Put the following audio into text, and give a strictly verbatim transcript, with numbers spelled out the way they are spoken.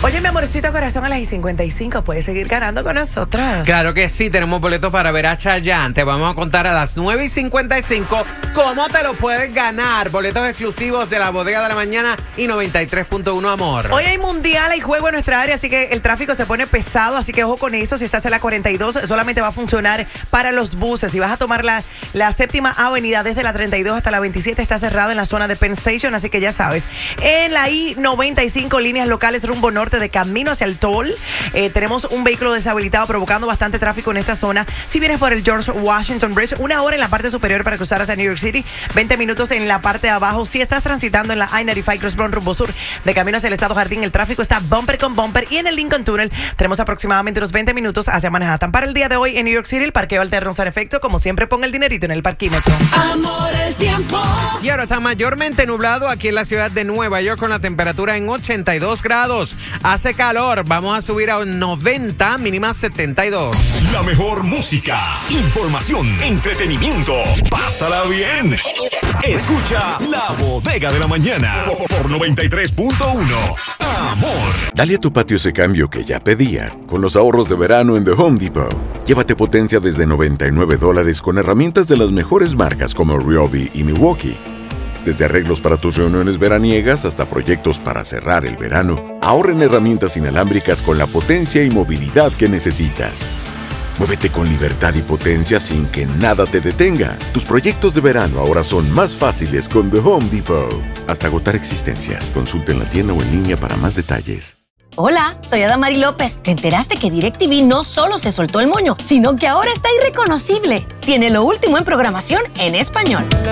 Oye, mi amorcito corazón, a las y cincuenta y cinco puedes seguir ganando con nosotros. Claro que sí, tenemos boletos para ver a Chayanne. Te vamos a contar a las nueve y cincuenta y cinco cómo te lo puedes ganar. Boletos exclusivos de la Bodega de la Mañana y noventa y tres punto uno Amor. Hoy hay mundial, hay juego en nuestra área, así que el tráfico se pone pesado, así que ojo con eso. Si estás en la cuarenta y dos, solamente va a funcionar para los buses. Si vas a tomar la, la séptima avenida desde la treinta y dos hasta la veintisiete, está cerrada en la zona de Penn Station, así que ya sabes. En la I noventa y cinco, líneas locales rumbo norte de camino hacia el toll, eh, tenemos un vehículo deshabilitado provocando bastante tráfico en esta zona. Si vienes por el George Washington Bridge, una hora en la parte superior para cruzar hacia New York City, veinte minutos en la parte de abajo. Si estás transitando en la I noventa y cinco Crossbrown rumbo sur de camino hacia el Estado Jardín, el tráfico está bumper con bumper. Y en el Lincoln Tunnel tenemos aproximadamente unos veinte minutos hacia Manhattan. Para el día de hoy en New York City, el parqueo alterno usa efecto. Como siempre, ponga el dinerito en el parquímetro. Amor, el tiempo. Y ahora está mayormente nublado aquí en la ciudad de Nueva York con la temperatura en ochenta y dos grados. Hace calor, vamos a subir a noventa, mínima setenta y dos. La mejor música, información, entretenimiento. Pásala bien. Escucha La Bodega de la Mañana por, por noventa y tres punto uno. Amor. Dale a tu patio ese cambio que ya pedía con los ahorros de verano en The Home Depot. Llévate potencia desde noventa y nueve dólares con herramientas de las mejores marcas como Ryobi y Milwaukee. Desde arreglos para tus reuniones veraniegas hasta proyectos para cerrar el verano, ahorra en herramientas inalámbricas con la potencia y movilidad que necesitas. Muévete con libertad y potencia sin que nada te detenga. Tus proyectos de verano ahora son más fáciles con The Home Depot. Hasta agotar existencias. Consulta en la tienda o en línea para más detalles. Hola, soy Adamari López. ¿Te enteraste que DirecTV no solo se soltó el moño, sino que ahora está irreconocible? Tiene lo último en programación en español.